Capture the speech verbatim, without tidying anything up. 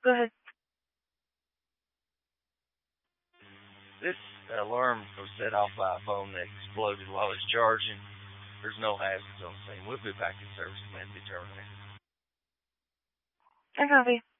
Go ahead. This alarm was set off by a phone that exploded while it's charging. There's no hazards on the scene. We'll be back in service when it be terminated. I copy.